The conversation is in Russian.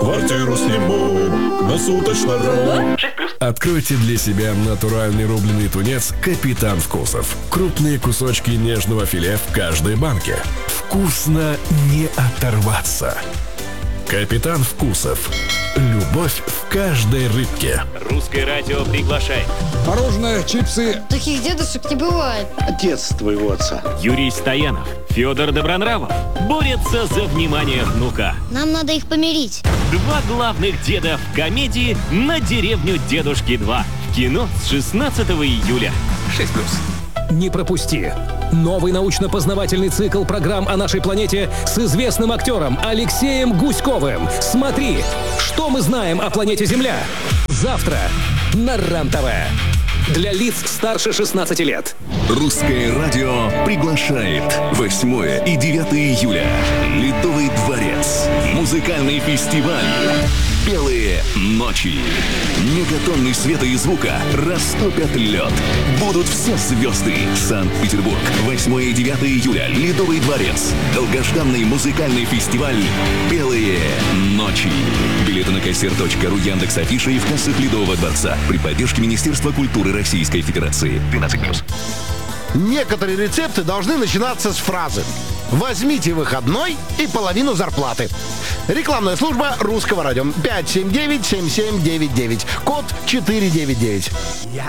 Квартиру сниму на суточно.ру. Откройте для себя натуральный рубленый тунец «Капитан Вкусов». Крупные кусочки нежного филе в каждой банке. Вкусно не оторваться. «Капитан Вкусов». Любовь в каждой рыбке. Русское радио приглашает. Мороженое, чипсы. Таких дедушек не бывает. Отец твоего отца. Юрий Стоянов, Федор Добронравов борются за внимание внука. Нам надо их помирить. Два главных деда в комедии «На деревню дедушки 2». В кино с 16 июля. 6+. Не пропусти. Новый научно-познавательный цикл программ о нашей планете с известным актером Алексеем Гуськовым. Смотри, что мы знаем о планете Земля. Завтра на РЕН-ТВ. Для лиц старше 16 лет. Русское радио приглашает 8 и 9 июля. Ледовый дворец. Музыкальный фестиваль. Белые ночи. Мегатонны света и звука растопят лед. Будут все звезды. Санкт-Петербург. 8 и 9 июля. Ледовый дворец. Долгожданный музыкальный фестиваль «Белые ночи». Билеты на кассир.ру, Яндекс.Афиша и в кассах Ледового дворца. При поддержке Министерства культуры Российской Федерации. 12+. Некоторые рецепты должны начинаться с фразы «Возьмите выходной и половину зарплаты». Рекламная служба Русского радио. 579-7799. Код 499.